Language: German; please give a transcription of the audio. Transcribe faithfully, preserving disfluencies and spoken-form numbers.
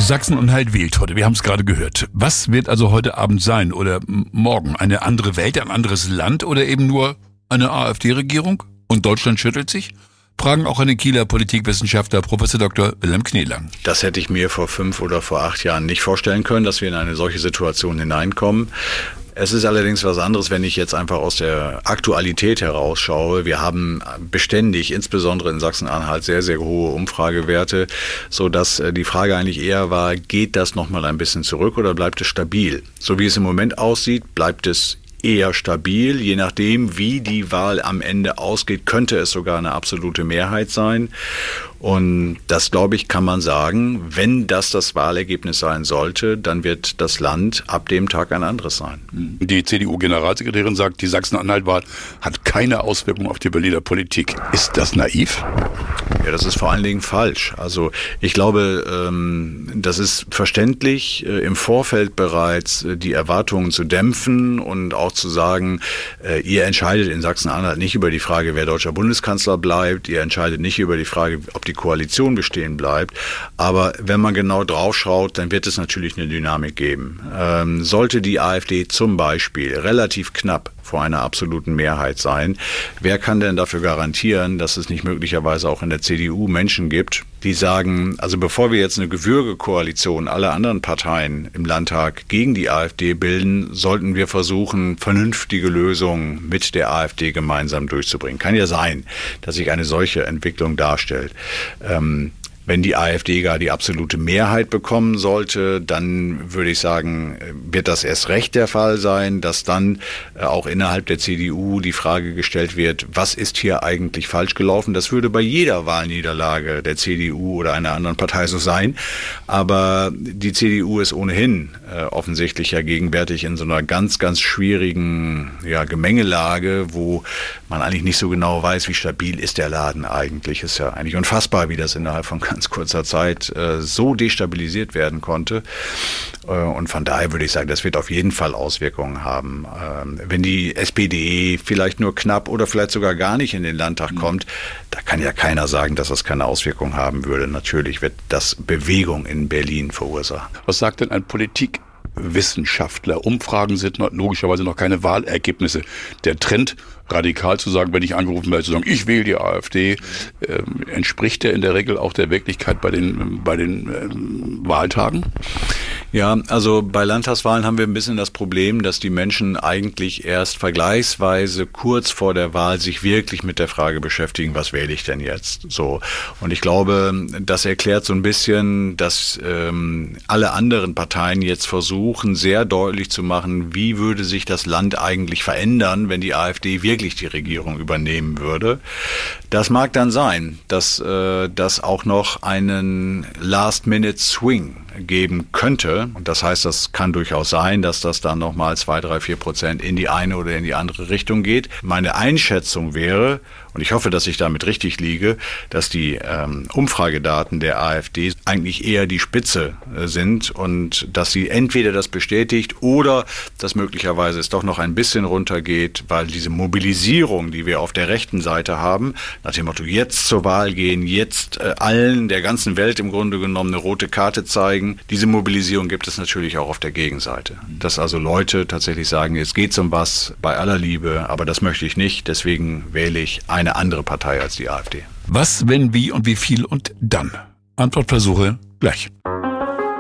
Sachsen-Anhalt wählt heute, wir haben es gerade gehört. Was wird also heute Abend sein oder morgen? Eine andere Welt, ein anderes Land oder eben nur eine AfD-Regierung? Und Deutschland schüttelt sich? Fragen auch eine Kieler Politikwissenschaftler Professor Doktor Wilhelm Kneeland. Das hätte ich mir vor fünf oder vor acht Jahren nicht vorstellen können, dass wir in eine solche Situation hineinkommen. Es ist allerdings was anderes, wenn ich jetzt einfach aus der Aktualität herausschaue. Wir haben beständig, insbesondere in Sachsen-Anhalt, sehr, sehr hohe Umfragewerte, sodass die Frage eigentlich eher war, geht das nochmal ein bisschen zurück oder bleibt es stabil? So wie es im Moment aussieht, bleibt es eher stabil. Je nachdem, wie die Wahl am Ende ausgeht, könnte es sogar eine absolute Mehrheit sein. Und das, glaube ich, kann man sagen, wenn das das Wahlergebnis sein sollte, dann wird das Land ab dem Tag ein anderes sein. Die C D U-Generalsekretärin sagt, die Sachsen-Anhalt-Wahl hat keine Auswirkung auf die Berliner Politik. Ist das naiv? Ja, das ist vor allen Dingen falsch. Also ich glaube, ähm, das ist verständlich, äh, im Vorfeld bereits äh, die Erwartungen zu dämpfen und auch zu sagen, äh, ihr entscheidet in Sachsen-Anhalt nicht über die Frage, wer deutscher Bundeskanzler bleibt, ihr entscheidet nicht über die Frage, ob die Koalition bestehen bleibt. Aber wenn man genau draufschaut, dann wird es natürlich eine Dynamik geben. Ähm, sollte die AfD zum Beispiel relativ knapp vor einer absoluten Mehrheit sein, wer kann denn dafür garantieren, dass es nicht möglicherweise auch in der C D U Menschen gibt, die sagen, also bevor wir jetzt eine Gewürgekoalition aller anderen Parteien im Landtag gegen die AfD bilden, sollten wir versuchen, vernünftige Lösungen mit der AfD gemeinsam durchzubringen. Kann ja sein, dass sich eine solche Entwicklung darstellt. Ähm, Wenn die AfD gar die absolute Mehrheit bekommen sollte, dann würde ich sagen, wird das erst recht der Fall sein, dass dann auch innerhalb der C D U die Frage gestellt wird, was ist hier eigentlich falsch gelaufen? Das würde bei jeder Wahlniederlage der C D U oder einer anderen Partei so sein. Aber die C D U ist ohnehin äh, offensichtlich ja gegenwärtig in so einer ganz, ganz schwierigen ja, Gemengelage, wo man eigentlich nicht so genau weiß, wie stabil ist der Laden eigentlich. Ist ja eigentlich unfassbar, wie das innerhalb von ganz kurzer Zeit äh, so destabilisiert werden konnte. Äh, und von daher würde ich sagen, das wird auf jeden Fall Auswirkungen haben. Ähm, wenn die S P D vielleicht nur knapp oder vielleicht sogar gar nicht in den Landtag mhm. kommt, da kann ja keiner sagen, dass das keine Auswirkungen haben würde. Natürlich wird das Bewegung in Berlin verursachen. Was sagt denn ein Politikwissenschaftler? Umfragen sind noch, logischerweise noch keine Wahlergebnisse. Der Trend, radikal zu sagen, wenn ich angerufen werde, zu sagen, ich wähle die AfD, äh, entspricht der in der Regel auch der Wirklichkeit bei den, bei den äh, Wahltagen? Ja, also bei Landtagswahlen haben wir ein bisschen das Problem, dass die Menschen eigentlich erst vergleichsweise kurz vor der Wahl sich wirklich mit der Frage beschäftigen, was wähle ich denn jetzt? So. Und ich glaube, das erklärt so ein bisschen, dass ähm, alle anderen Parteien jetzt versuchen, sehr deutlich zu machen, wie würde sich das Land eigentlich verändern, wenn die AfD wirklich die Regierung übernehmen würde. Das mag dann sein, dass äh, das auch noch einen Last-Minute-Swing geben könnte. Und das heißt, das kann durchaus sein, dass das dann nochmal zwei, drei, vier Prozent in die eine oder in die andere Richtung geht. Meine Einschätzung wäre, und ich hoffe, dass ich damit richtig liege, dass die ähm, Umfragedaten der AfD eigentlich eher die Spitze äh, sind und dass sie entweder das bestätigt oder dass möglicherweise es doch noch ein bisschen runtergeht, weil diese Mobilisierung, die wir auf der rechten Seite haben, nach dem Motto, jetzt zur Wahl gehen, jetzt äh, allen der ganzen Welt im Grunde genommen eine rote Karte zeigen, diese Mobilisierung gibt es natürlich auch auf der Gegenseite. Dass also Leute tatsächlich sagen, jetzt geht's um was bei aller Liebe, aber das möchte ich nicht, deswegen wähle ich eine andere Partei als die AfD. Was, wenn, wie und wie viel und dann? Antwortversuche gleich.